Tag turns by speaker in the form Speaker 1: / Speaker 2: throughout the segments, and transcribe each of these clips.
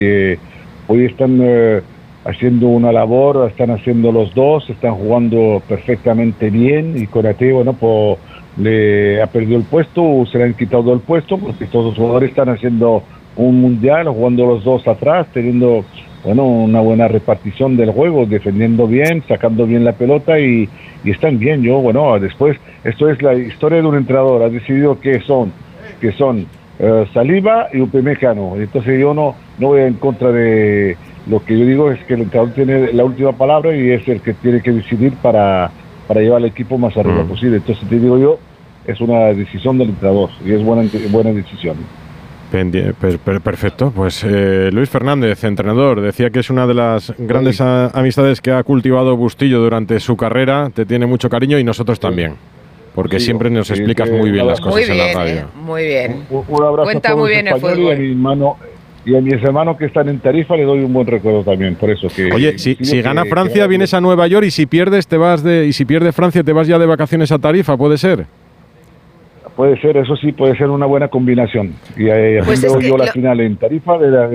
Speaker 1: Hoy están haciendo una labor, están haciendo los dos, están jugando perfectamente bien y Konaté, le ha perdido el puesto, se le han quitado el puesto porque todos los jugadores están haciendo un mundial, jugando los dos atrás, teniendo una buena repartición del juego, defendiendo bien, sacando bien la pelota y están bien. Después, esto es la historia de un entrenador, ha decidido que son Saliba y Upamecano. Entonces yo no voy en contra de lo que yo digo, es que el entrenador tiene la última palabra y es el que tiene que decidir para llevar al equipo más arriba posible. Entonces te digo yo, es una decisión del entrenador y es buena decisión.
Speaker 2: Perfecto, pues Luis Fernández, entrenador, decía que es una de las grandes amistades que ha cultivado Bustillo durante su carrera, te tiene mucho cariño y nosotros también, porque siempre nos explicas muy bien las cosas en la radio.
Speaker 3: Muy bien,
Speaker 1: un abrazo.
Speaker 3: Cuenta muy bien el fútbol.
Speaker 1: Y a mis hermanos que están en Tarifa le doy un buen recuerdo también, por eso que...
Speaker 2: Oye, si gana Francia vienes a Nueva York y si pierdes y si pierde Francia te vas ya de vacaciones a Tarifa, ¿puede ser?
Speaker 1: Puede ser, eso sí, puede ser una buena combinación. Y
Speaker 3: pues
Speaker 1: yo la final en Tarifa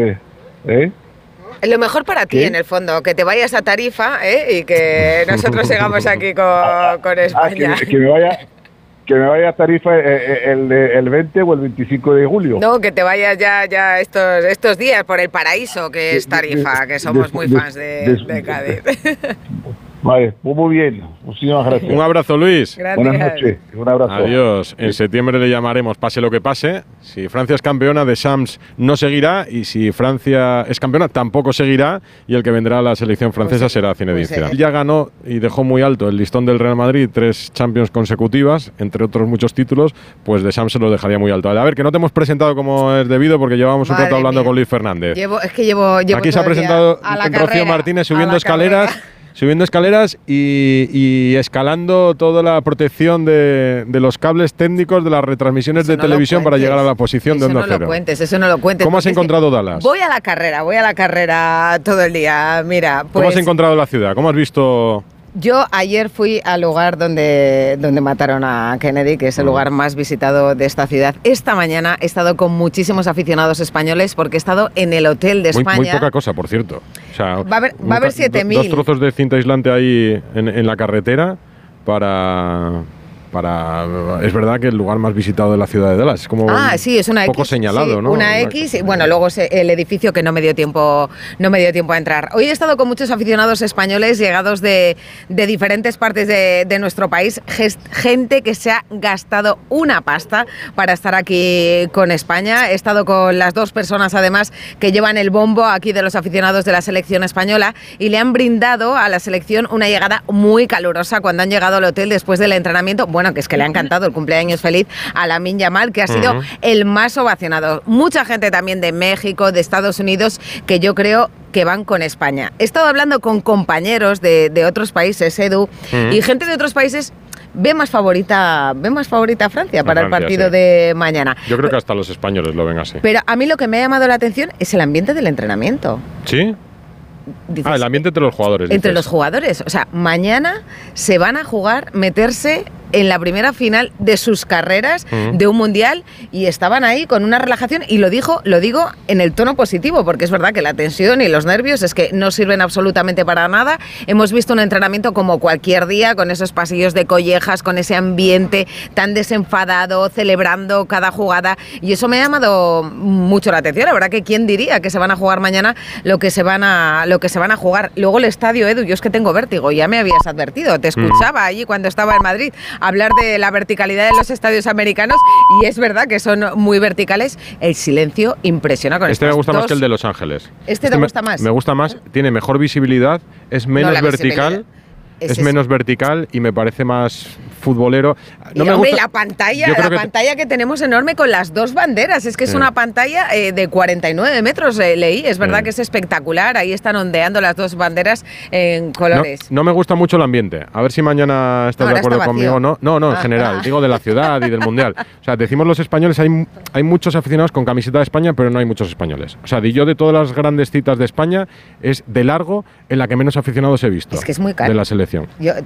Speaker 3: lo mejor para ti, en el fondo, que te vayas a Tarifa y que nosotros sigamos aquí con España.
Speaker 1: Que me vaya a Tarifa el 20 o el 25 de julio.
Speaker 3: No, que te vayas ya estos días por el paraíso que es Tarifa, que somos muy fans de Cádiz.
Speaker 1: Vale, muy bien. Muchísimas gracias.
Speaker 2: Un abrazo, Luis.
Speaker 3: Gracias.
Speaker 1: Buenas noches. Un abrazo.
Speaker 2: Adiós. En septiembre le llamaremos, pase lo que pase. Si Francia es campeona, Deschamps no seguirá. Y si Francia es campeona, tampoco seguirá. Y el que vendrá a la selección francesa será Zinedine Zidane. Él ya ganó y dejó muy alto el listón del Real Madrid, 3 Champions consecutivas, entre otros muchos títulos. Pues Deschamps se lo dejaría muy alto. A ver, que no te hemos presentado como es debido, porque llevábamos un rato hablando con Luis Fernández.
Speaker 3: Llevo
Speaker 2: Aquí se ha presentado Rocío Martínez subiendo escaleras y escalando toda la protección de los cables técnicos de las retransmisiones de televisión para llegar a la posición de Onda Cero.
Speaker 3: Eso no lo cuentes.
Speaker 2: ¿Cómo has encontrado Dallas?
Speaker 3: Voy a la carrera todo el día. Mira, pues,
Speaker 2: ¿cómo has encontrado la ciudad? ¿Cómo has visto...?
Speaker 3: Yo ayer fui al lugar donde mataron a Kennedy, que es el lugar más visitado de esta ciudad. Esta mañana he estado con muchísimos aficionados españoles porque he estado en el hotel de España.
Speaker 2: Muy poca cosa, por cierto. O sea,
Speaker 3: va a haber 7.000.
Speaker 2: 2 trozos de cinta aislante ahí en la carretera para... Es verdad que el lugar más visitado de la ciudad de Dallas es como
Speaker 3: es una
Speaker 2: poco
Speaker 3: X,
Speaker 2: señalado, ¿no?
Speaker 3: Una X y luego el edificio que no me dio tiempo a entrar. Hoy he estado con muchos aficionados españoles llegados de diferentes partes de nuestro país, gente que se ha gastado una pasta para estar aquí con España. He estado con las 2 personas además que llevan el bombo aquí de los aficionados de la selección española y le han brindado a la selección una llegada muy calurosa cuando han llegado al hotel después del entrenamiento. Que es que le ha encantado el cumpleaños feliz a Lamine Yamal, que ha sido el más ovacionado. Mucha gente también de México, de Estados Unidos, que yo creo que van con España. He estado hablando con compañeros de otros países, Edu, y gente de otros países ve más favorita a Francia para el partido de mañana.
Speaker 2: Yo creo que hasta los españoles lo ven así.
Speaker 3: Pero a mí lo que me ha llamado la atención es el ambiente del entrenamiento.
Speaker 2: ¿Sí? Dices, el ambiente entre los jugadores.
Speaker 3: Entre los jugadores. O sea, mañana se van a jugar, meterse en la primera final de sus carreras de un mundial y estaban ahí con una relajación y lo digo en el tono positivo porque es verdad que la tensión y los nervios es que no sirven absolutamente para nada. Hemos visto un entrenamiento como cualquier día con esos pasillos de collejas, con ese ambiente tan desenfadado, celebrando cada jugada y eso me ha llamado mucho la atención. La verdad que quién diría que se van a jugar mañana lo que se van a jugar. Luego el estadio, Edu, yo es que tengo vértigo, ya me habías advertido, te escuchaba allí cuando estaba en Madrid hablar de la verticalidad de los estadios americanos y es verdad que son muy verticales. El silencio impresiona con
Speaker 2: me gusta más que el de Los Ángeles.
Speaker 3: ¿Te gusta más?
Speaker 2: Me gusta más, tiene mejor visibilidad, es menos vertical. Es menos vertical y me parece más futbolero.
Speaker 3: No me gusta. La pantalla que tenemos enorme con las 2 banderas. Es que es una pantalla de 49 metros, leí. Es verdad que es espectacular. Ahí están ondeando las 2 banderas en colores.
Speaker 2: No me gusta mucho el ambiente. A ver si mañana estás de acuerdo conmigo. No, en general. Digo de la ciudad y del Mundial. O sea, decimos los españoles, hay muchos aficionados con camiseta de España, pero no hay muchos españoles. O sea, yo de todas las grandes citas de España, es de largo en la que menos aficionados he visto.
Speaker 3: Es que es muy caro.
Speaker 2: De la selección.